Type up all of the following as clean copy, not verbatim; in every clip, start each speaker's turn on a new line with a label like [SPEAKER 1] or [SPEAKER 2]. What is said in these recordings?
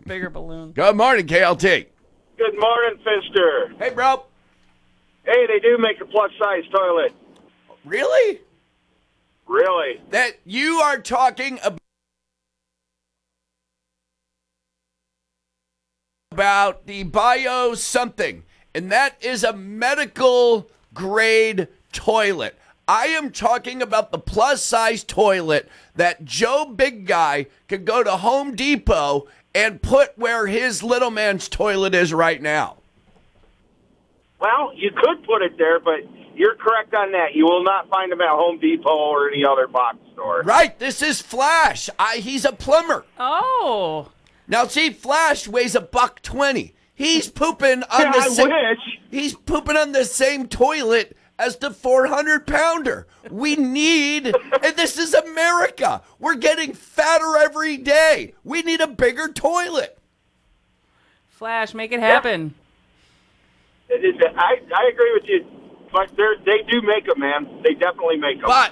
[SPEAKER 1] bigger balloon.
[SPEAKER 2] Good morning, KLT.
[SPEAKER 3] Good morning, Fister.
[SPEAKER 2] Hey, bro.
[SPEAKER 3] Hey, they do make a plus-size toilet.
[SPEAKER 2] Really?
[SPEAKER 3] Really?
[SPEAKER 2] That you are talking about the bio something, and that is a medical grade toilet. I am talking about the plus size toilet that Joe Big Guy could go to Home Depot and put where his little man's toilet is right now.
[SPEAKER 3] Well, you could put it there, but you're correct on that. You will not find them at Home Depot or any other box store.
[SPEAKER 2] Right, this is Flash. He's a plumber.
[SPEAKER 1] Oh.
[SPEAKER 2] Now see, Flash weighs $120. He's pooping on He's pooping on the same toilet as the 400-pounder. We need, and this is America. We're getting fatter every day. We need a bigger toilet.
[SPEAKER 1] Flash, make it happen.
[SPEAKER 3] I agree with you, but they do make them, man. They definitely make them.
[SPEAKER 2] But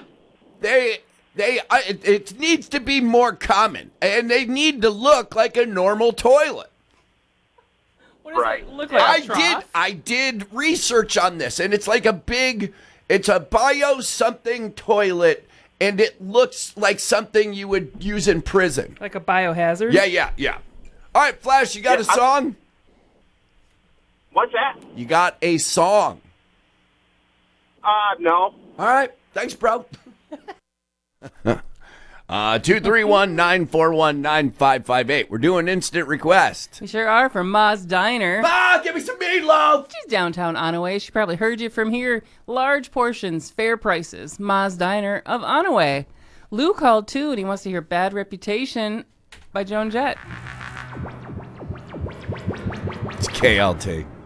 [SPEAKER 2] it needs to be more common, and they need to look like a normal toilet.
[SPEAKER 1] What does it look like?
[SPEAKER 2] I did research on this, and it's like it's a bio something toilet, and it looks like something you would use in prison.
[SPEAKER 1] Like a biohazard?
[SPEAKER 2] Yeah. All right, Flash, you got a song?
[SPEAKER 3] What's that?
[SPEAKER 2] You got a song?
[SPEAKER 3] No.
[SPEAKER 2] All right, thanks, bro. 231-941-9558. We're doing instant request.
[SPEAKER 1] We sure are, from Ma's Diner.
[SPEAKER 2] Ma, give me some meatloaf.
[SPEAKER 1] She's downtown Onaway. She probably heard you from here. Large portions, fair prices. Ma's Diner of Onaway. Lou called too, and he wants to hear Bad Reputation by Joan Jett.
[SPEAKER 2] It's KLT.